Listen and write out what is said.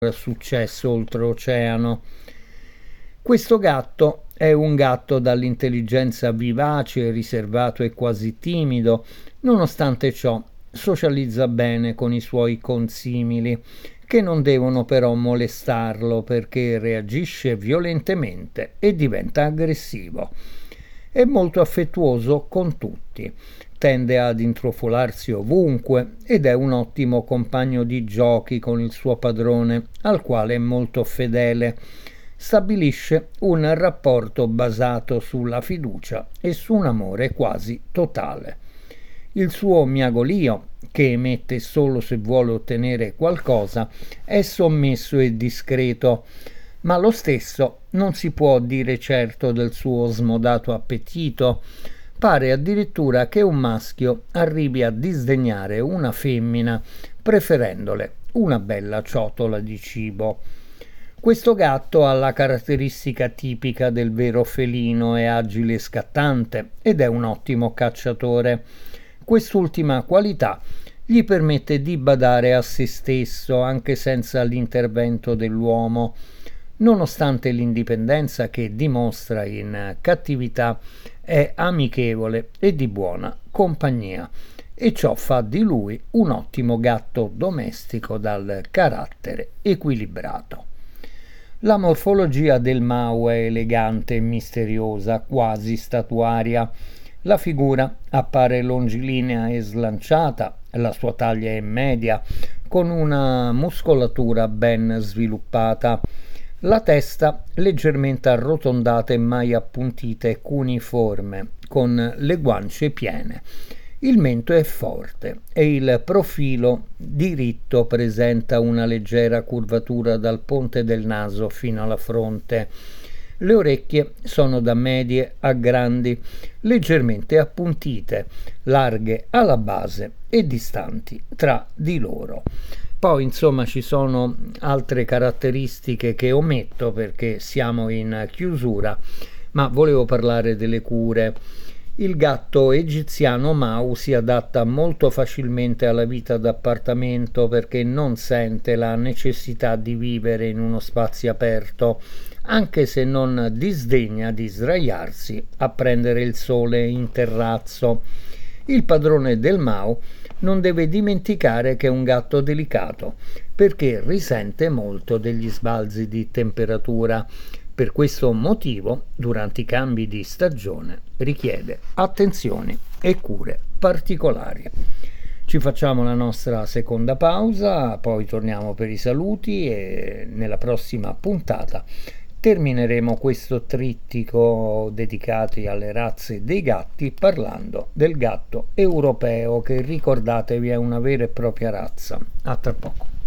successo oltreoceano. Questo gatto è un gatto dall'intelligenza vivace, riservato e quasi timido. Nonostante ciò, socializza bene con i suoi consimili, che non devono però molestarlo perché reagisce violentemente e diventa aggressivo. È molto affettuoso con tutti, tende ad intrufolarsi ovunque ed è un ottimo compagno di giochi con il suo padrone, al quale è molto fedele. Stabilisce un rapporto basato sulla fiducia e su un amore quasi totale. Il suo miagolio, che emette solo se vuole ottenere qualcosa, è sommesso e discreto, ma lo stesso non si può dire certo del suo smodato appetito. Pare addirittura che un maschio arrivi a disdegnare una femmina, preferendole una bella ciotola di cibo. Questo gatto ha la caratteristica tipica del vero felino, è agile e scattante ed è un ottimo cacciatore. Quest'ultima qualità gli permette di badare a se stesso anche senza l'intervento dell'uomo. Nonostante l'indipendenza che dimostra in cattività, è amichevole e di buona compagnia, e ciò fa di lui un ottimo gatto domestico dal carattere equilibrato. La morfologia del Mau è elegante e misteriosa, quasi statuaria. La figura appare longilinea e slanciata, la sua taglia è media, con una muscolatura ben sviluppata. La testa leggermente arrotondata e mai appuntita e cuneiforme, con le guance piene. Il mento è forte e il profilo diritto presenta una leggera curvatura dal ponte del naso fino alla fronte. Le orecchie sono da medie a grandi, leggermente appuntite, larghe alla base e distanti tra di loro. Poi insomma ci sono altre caratteristiche che ometto perché siamo in chiusura, ma volevo parlare delle cure. Il gatto egiziano Mau si adatta molto facilmente alla vita d'appartamento perché non sente la necessità di vivere in uno spazio aperto, anche se non disdegna di sdraiarsi a prendere il sole in terrazzo. Il padrone del Mau non deve dimenticare che è un gatto delicato, perché risente molto degli sbalzi di temperatura. Per questo motivo, durante i cambi di stagione, richiede attenzioni e cure particolari. Ci facciamo la nostra seconda pausa, poi torniamo per i saluti e nella prossima puntata termineremo questo trittico dedicato alle razze dei gatti parlando del gatto europeo che, ricordatevi, è una vera e propria razza. A tra poco.